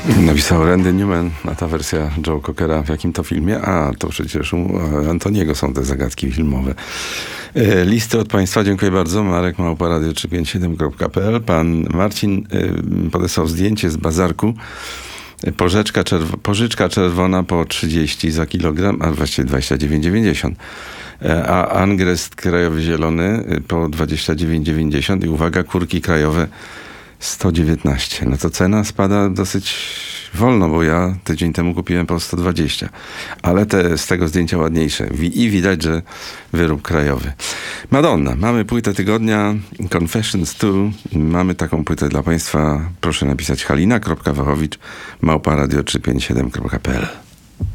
Napisał Randy Newman, a ta wersja Joe Cockera w jakim to filmie? A, to przecież u Antoniego są te zagadki filmowe. Listy od Państwa, dziękuję bardzo. Marek Małpa, radio357.pl. Pan Marcin podesłał zdjęcie z bazarku. Pożyczka czerwona po 30 za kilogram, a właściwie 29,90. A angrest krajowy zielony po 29,90 i uwaga, kurki krajowe 119. No to cena spada dosyć wolno, bo ja tydzień temu kupiłem po 120. Ale te z tego zdjęcia ładniejsze. I widać, że wyrób krajowy. Madonna. Mamy płytę tygodnia. Confessions 2. Mamy taką płytę dla Państwa. Proszę napisać halina.wachowicz@radio357.pl.